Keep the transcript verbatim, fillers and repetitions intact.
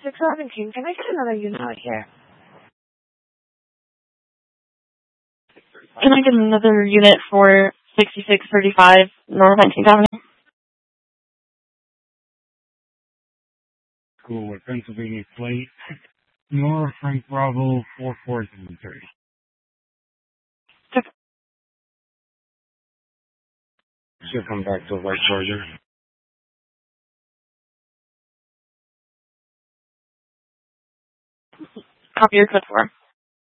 six seventeen. Can I get another unit out here? Can I get another unit for sixty-six thirty-five North nineteenth Avenue? School with Pennsylvania Plate. North Frank Bravo four four seven three. She'll come back to a white Charger. Copy your code for.